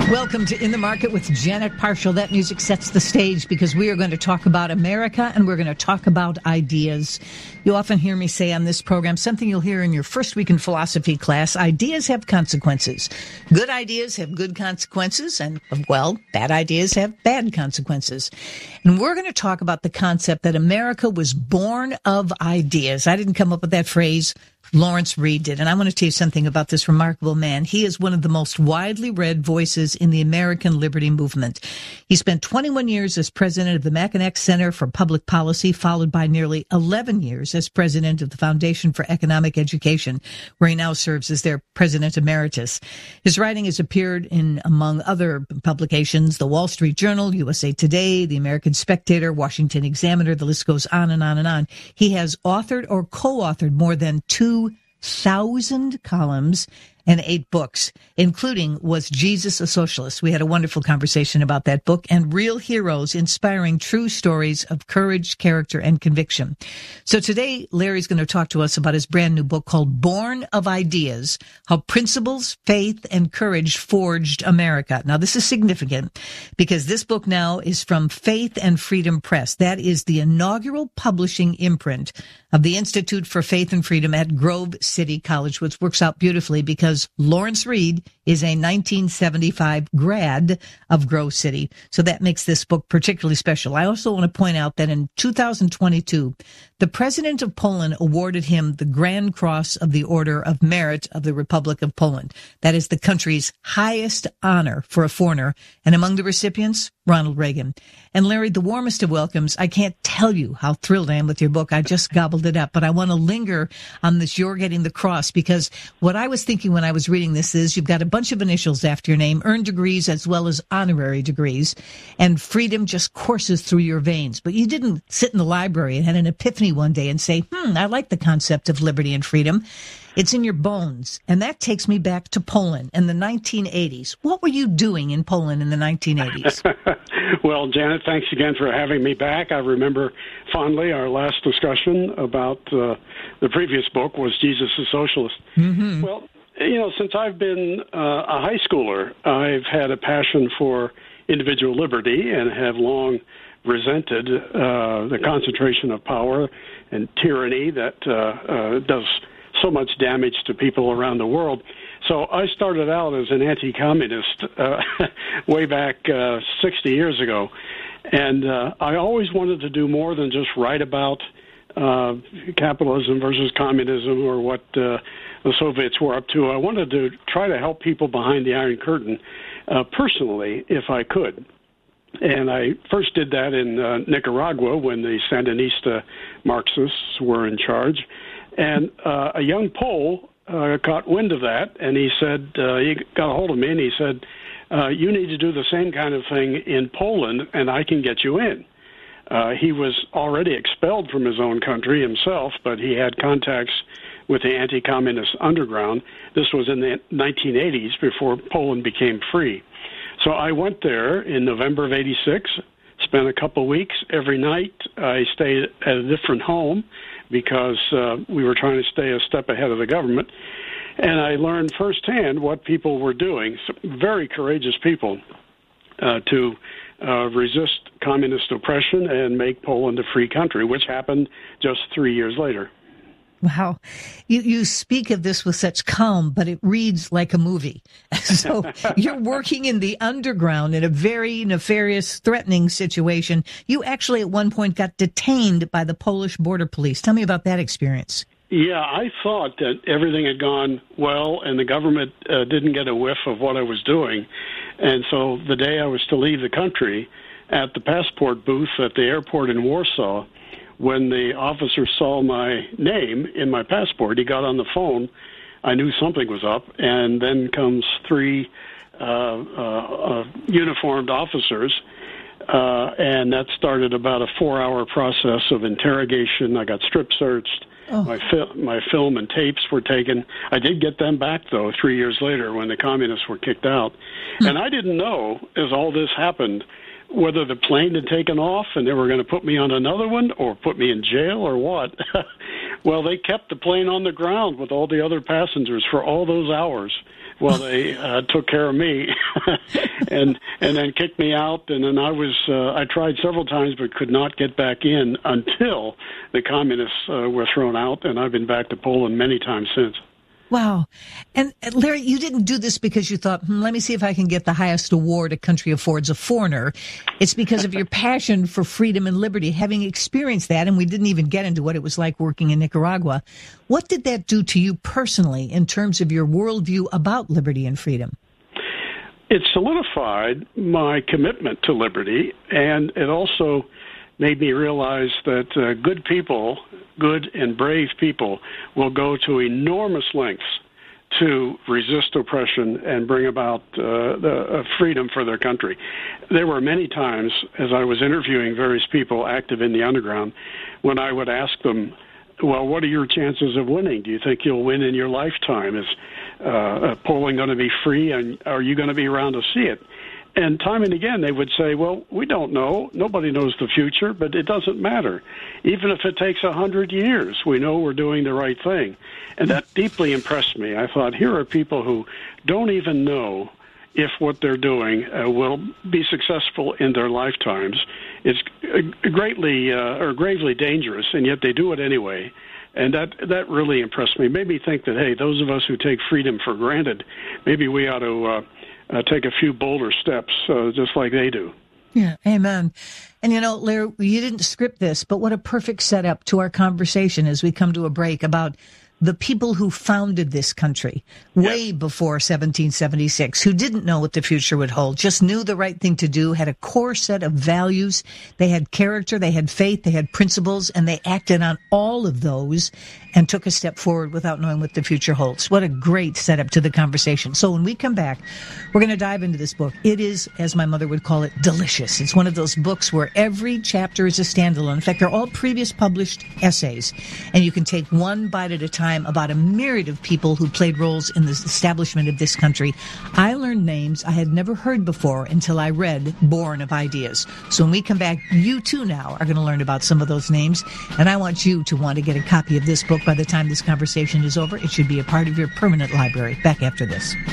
Welcome to In the Market with Janet Parshall. That music sets the stage because we are going to talk about America and we're going to talk about ideas. You often hear me say on this program, something you'll hear in your first week in philosophy class, ideas have consequences. Good ideas have good consequences and, well, bad ideas have bad consequences. And we're going to talk about the concept that America was born of ideas. I didn't come up with that phrase. Lawrence Reed did. And I want to tell you something about this remarkable man. He is one of the most widely read voices in the American liberty movement. He spent 21 years as president of the Mackinac Center for Public Policy, followed by nearly 11 years as president of the Foundation for Economic Education, where he now serves as their president emeritus. His writing has appeared in, among other publications, the Wall Street Journal, USA Today, the American Spectator, Washington Examiner. The list goes on and on and on. He has authored or co-authored more than 2,000 columns and 8 books, including Was Jesus a Socialist? We had a wonderful conversation about that book, and Real Heroes, inspiring true stories of courage, character, and conviction. So today, Larry's going to talk to us about his brand new book called Born of Ideas, How Principles, Faith, and Courage Forged America. Now, this is significant because this book now is from Faith and Freedom Press. That is the inaugural publishing imprint of the Institute for Faith and Freedom at Grove City College, which works out beautifully because Lawrence Reed is a 1975 grad of Grove City. So that makes this book particularly special. I also want to point out that in 2022, the president of Poland awarded him the Grand Cross of the Order of Merit of the Republic of Poland. That is the country's highest honor for a foreigner. And among the recipients, Ronald Reagan. And Larry, the warmest of welcomes. I can't tell you how thrilled I am with your book. I just gobbled it up. But I want to linger on this You're Getting the Cross, because what I was thinking when I was reading this is you've got a bunch of initials after your name, earned degrees as well as honorary degrees, and freedom just courses through your veins. But you didn't sit in the library and had an epiphany one day and say, I like the concept of liberty and freedom. It's in your bones. And that takes me back to Poland in the 1980s. What were you doing in Poland in the 1980s? Well, Janet, thanks again for having me back. I remember fondly our last discussion about the previous book, Was Jesus a Socialist? Mm-hmm. Well, since I've been a high schooler, I've had a passion for individual liberty and have long resented the concentration of power and tyranny that does so much damage to people around the world. So I started out as an anti-communist way back 60 years ago. And I always wanted to do more than just write about capitalism versus communism or what the Soviets were up to. I wanted to try to help people behind the Iron Curtain personally, if I could. And I first did that in Nicaragua when the Sandinista Marxists were in charge. And a young Pole caught wind of that, and he said, he got a hold of me, and he said, you need to do the same kind of thing in Poland, and I can get you in. He was already expelled from his own country himself, but he had contacts with the anti-communist underground. This was in the 1980s, before Poland became free. So I went there in November of 86, spent a couple of weeks. Every night I stayed at a different home because we were trying to stay a step ahead of the government. And I learned firsthand what people were doing, some very courageous people, to resist communist oppression and make Poland a free country, which happened just 3 years later. Wow. You speak of this with such calm, but it reads like a movie. So you're working in the underground in a very nefarious, threatening situation. You actually at one point got detained by the Polish border police. Tell me about that experience. Yeah, I thought that everything had gone well and the government didn't get a whiff of what I was doing. And so the day I was to leave the country, at the passport booth at the airport in Warsaw, when the officer saw my name in my passport, he got on the phone. I knew something was up, and then comes 3 uniformed officers, and that started about a 4-hour process of interrogation. I got strip searched. Oh. My film and tapes were taken. I did get them back, though, 3 years later when the communists were kicked out. And I didn't know, as all this happened, whether the plane had taken off and they were going to put me on another one or put me in jail or what. Well, they kept the plane on the ground with all the other passengers for all those hours. Well, they took care of me and then kicked me out. And then I tried several times but could not get back in until the communists were thrown out. And I've been back to Poland many times since. Wow. And Larry, you didn't do this because you thought, let me see if I can get the highest award a country affords a foreigner. It's because of your passion for freedom and liberty, having experienced that. And we didn't even get into what it was like working in Nicaragua. What did that do to you personally in terms of your worldview about liberty and freedom? It solidified my commitment to liberty, and it also made me realize that good and brave people, will go to enormous lengths to resist oppression and bring about the freedom for their country. There were many times, as I was interviewing various people active in the underground, when I would ask them, well, what are your chances of winning? Do you think you'll win in your lifetime? Is Poland going to be free, and are you going to be around to see it? And time and again, they would say, well, we don't know. Nobody knows the future, but it doesn't matter. Even if it takes 100 years, we know we're doing the right thing. And that deeply impressed me. I thought, here are people who don't even know if what they're doing will be successful in their lifetimes. It's gravely dangerous, and yet they do it anyway. And that really impressed me. Made me think that, hey, those of us who take freedom for granted, maybe we ought to take a few bolder steps, just like they do. Yeah, amen. And, Larry, you didn't script this, but what a perfect setup to our conversation as we come to a break about the people who founded this country way before 1776, who didn't know what the future would hold, just knew the right thing to do, had a core set of values. They had character, they had faith, they had principles, and they acted on all of those and took a step forward without knowing what the future holds. What a great setup to the conversation. So when we come back, we're going to dive into this book. It is, as my mother would call it, delicious. It's one of those books where every chapter is a standalone. In fact, they're all previous published essays, and you can take one bite at a time about a myriad of people who played roles in the establishment of this country. I learned names I had never heard before until I read Born of Ideas. So when we come back, you too now are going to learn about some of those names, and I want you to want to get a copy of this book by the time this conversation is over. It should be a part of your permanent library. Back after this.